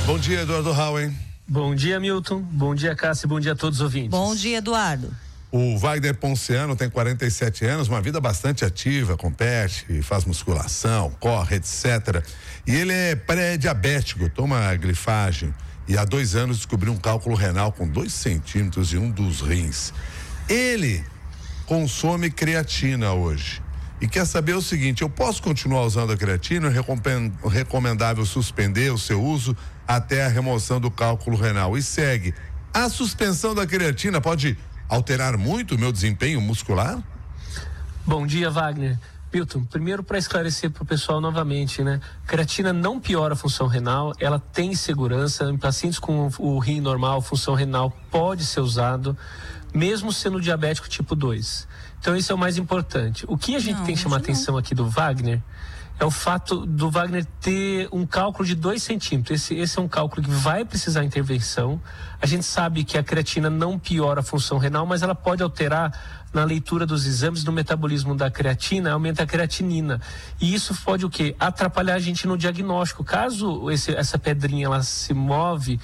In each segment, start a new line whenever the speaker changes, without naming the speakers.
Bom dia, Eduardo Howen.
Bom dia, Milton. Bom dia, Cássia. Bom dia a todos os ouvintes.
Bom dia, Eduardo.
O Wagner Ponciano tem 47 anos, uma vida bastante ativa, compete, faz musculação, corre, etc. E ele é pré-diabético, toma glifagem e há 2 anos descobriu um cálculo renal com 2 centímetros em um dos rins. Ele consome creatina hoje e quer saber o seguinte: eu posso continuar usando a creatina? É recomendável suspender o seu uso até a remoção do cálculo renal. E segue: a suspensão da creatina pode alterar muito o meu desempenho muscular?
Bom dia, Wagner. Milton, primeiro para esclarecer para o pessoal novamente, né? Creatina não piora a função renal, ela tem segurança. Em pacientes com o rim normal, função renal pode ser usado, mesmo sendo diabético tipo 2. Então isso é o mais importante. O que a gente tem que chamar a atenção aqui do Wagner é o fato do Wagner ter um cálculo de 2 centímetros. Esse é um cálculo que vai precisar intervenção. A gente sabe que a creatina não piora a função renal, mas ela pode alterar na leitura dos exames, no metabolismo da creatina, aumenta a creatinina. E isso pode o quê? Atrapalhar a gente no diagnóstico. Caso essa pedrinha ela se move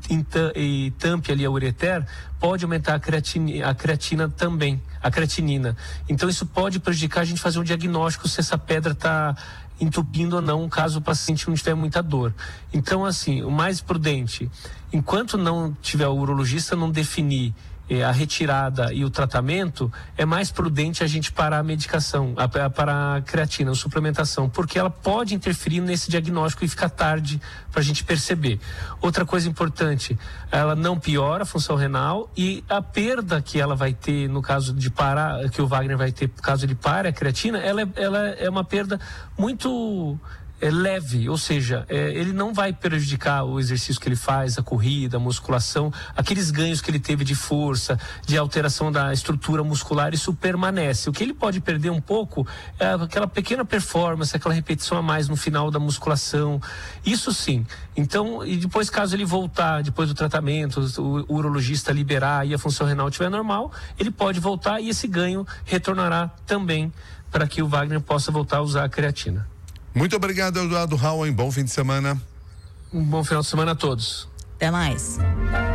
e tampe ali a ureter, pode aumentar a creatina também, a creatinina. Então isso pode prejudicar a gente fazer um diagnóstico se essa pedra está entupindo ou não, caso o paciente não tiver muita dor. Então, assim, o mais prudente, enquanto não tiver o urologista não definir a retirada e o tratamento, é mais prudente a gente parar a medicação, parar a creatina, a suplementação, porque ela pode interferir nesse diagnóstico e ficar tarde para a gente perceber. Outra coisa importante, ela não piora a função renal e a perda que ela vai ter no caso de parar, que o Wagner vai ter, caso ele pare a creatina, ela é uma perda muito leve, ou seja, ele não vai prejudicar o exercício que ele faz, a corrida, a musculação, aqueles ganhos que ele teve de força, de alteração da estrutura muscular, isso permanece. O que ele pode perder um pouco é aquela pequena performance, aquela repetição a mais no final da musculação, isso sim. Então, e depois, caso ele voltar, depois do tratamento, o urologista liberar e a função renal estiver normal, ele pode voltar e esse ganho retornará também para que o Wagner possa voltar a usar a creatina.
Muito obrigado, Eduardo Howen. Bom fim de semana.
Um bom final de semana a todos.
Até mais.